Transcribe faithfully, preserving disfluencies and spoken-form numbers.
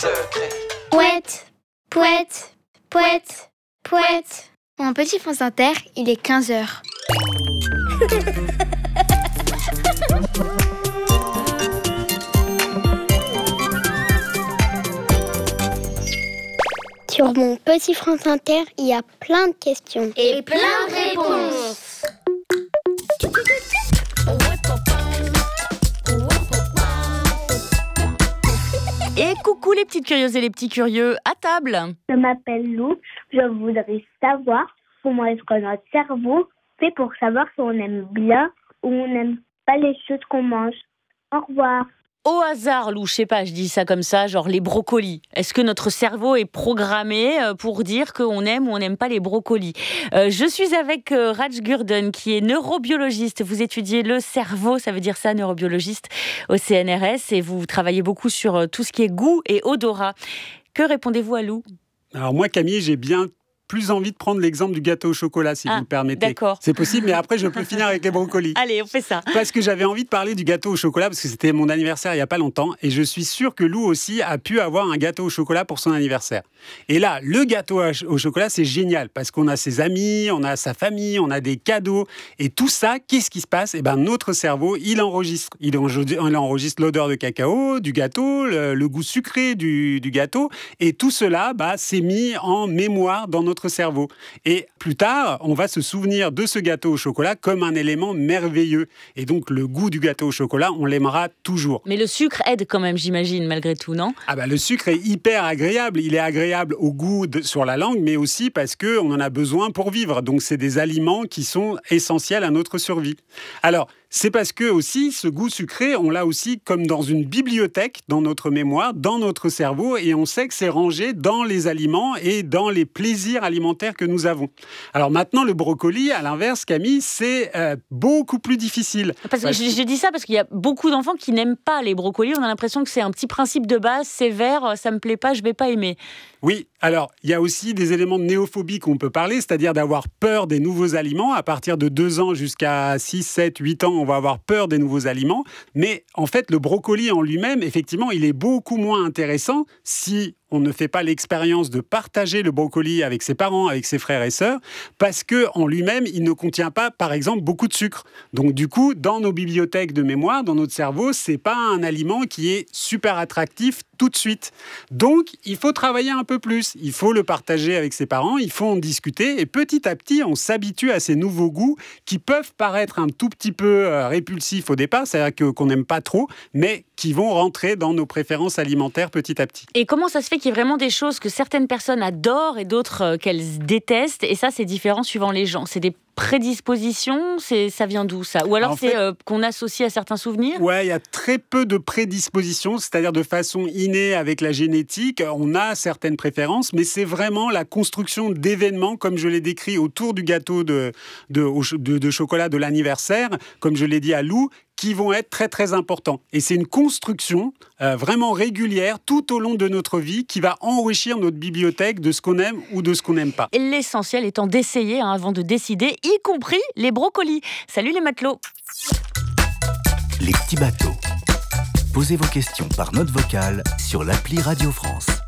secret. Pouette, pouette, pouette, pouette. Mon petit France Inter, il est quinze heures. Sur mon petit France Inter, il y a plein de questions. Et plein de réponses. Et coucou les petites curieuses et les petits curieux, à table. Je m'appelle Lou, je voudrais savoir comment est-ce que notre cerveau fait pour savoir si on aime bien ou on n'aime pas les choses qu'on mange. Au revoir. Au hasard, Lou, je sais pas, je dis ça comme ça, genre les brocolis. Est-ce que notre cerveau est programmé pour dire qu'on aime ou on n'aime pas les brocolis ? euh, Je suis avec euh, Raj Gurdon, qui est neurobiologiste. Vous étudiez le cerveau, ça veut dire ça, neurobiologiste, au C N R S, et vous travaillez beaucoup sur euh, tout ce qui est goût et odorat. Que répondez-vous à Lou ? Alors moi, Camille, j'ai bien plus envie de prendre l'exemple du gâteau au chocolat, si ah, vous me permettez. D'accord. C'est possible, mais après, je peux finir avec les brocolis. Allez, on fait ça. Parce que j'avais envie de parler du gâteau au chocolat, parce que c'était mon anniversaire il n'y a pas longtemps, et je suis sûr que Lou aussi a pu avoir un gâteau au chocolat pour son anniversaire. Et là, le gâteau au chocolat, c'est génial, parce qu'on a ses amis, on a sa famille, on a des cadeaux, et tout ça, qu'est-ce qui se passe ? Eh ben, notre cerveau, il enregistre. Il enregistre l'odeur de cacao, du gâteau, le, le goût sucré du, du gâteau, et tout cela, bah, c'est mis en mémoire dans notre cerveau. Et plus tard, on va se souvenir de ce gâteau au chocolat comme un élément merveilleux. Et donc, le goût du gâteau au chocolat, on l'aimera toujours. Mais le sucre aide quand même, j'imagine, malgré tout, non ? Ah bah, le sucre est hyper agréable. Il est agréable au goût de, sur la langue, mais aussi parce qu'on en a besoin pour vivre. Donc, c'est des aliments qui sont essentiels à notre survie. Alors, c'est parce que aussi, ce goût sucré, on l'a aussi comme dans une bibliothèque, dans notre mémoire, dans notre cerveau, et on sait que c'est rangé dans les aliments et dans les plaisirs alimentaires que nous avons. Alors maintenant, le brocoli, à l'inverse, Camille, c'est euh, beaucoup plus difficile. Parce que parce... J'ai dit ça parce qu'il y a beaucoup d'enfants qui n'aiment pas les brocolis. On a l'impression que c'est un petit principe de base, c'est vert, ça me plaît pas, je vais pas aimer. Oui, alors il y a aussi des éléments de néophobie qu'on peut parler, c'est-à-dire d'avoir peur des nouveaux aliments. À partir de deux ans jusqu'à six, sept, huit ans, on va avoir peur des nouveaux aliments. Mais en fait, le brocoli en lui-même, effectivement, il est beaucoup moins intéressant si on ne fait pas l'expérience de partager le brocoli avec ses parents, avec ses frères et sœurs, parce qu'en lui-même, il ne contient pas, par exemple, beaucoup de sucre. Donc du coup, dans nos bibliothèques de mémoire, dans notre cerveau, c'est pas un aliment qui est super attractif tout de suite. Donc, il faut travailler un peu plus. Il faut le partager avec ses parents, il faut en discuter, et petit à petit, on s'habitue à ces nouveaux goûts qui peuvent paraître un tout petit peu euh, répulsifs au départ, c'est-à-dire que, qu'on n'aime pas trop, mais qui vont rentrer dans nos préférences alimentaires petit à petit. Et comment ça se fait qu'il y ait vraiment des choses que certaines personnes adorent et d'autres euh, qu'elles détestent, et ça, c'est différent suivant les gens. C'est des prédispositions, c'est, ça vient d'où ça ? Ou alors en c'est fait, euh, qu'on associe à certains souvenirs ? Ouais, il y a très peu de prédispositions, c'est-à-dire de façon innée avec la génétique, on a certaines préférences, mais c'est vraiment la construction d'événements, comme je l'ai décrit autour du gâteau de, de, de, de chocolat de l'anniversaire, comme je l'ai dit à Lou, qui vont être très très importants. Et c'est une construction euh, vraiment régulière tout au long de notre vie qui va enrichir notre bibliothèque de ce qu'on aime ou de ce qu'on n'aime pas. Et l'essentiel étant d'essayer hein, avant de décider, y compris les brocolis. Salut les matelots. Les petits bateaux. Posez vos questions par note vocale sur l'appli Radio France.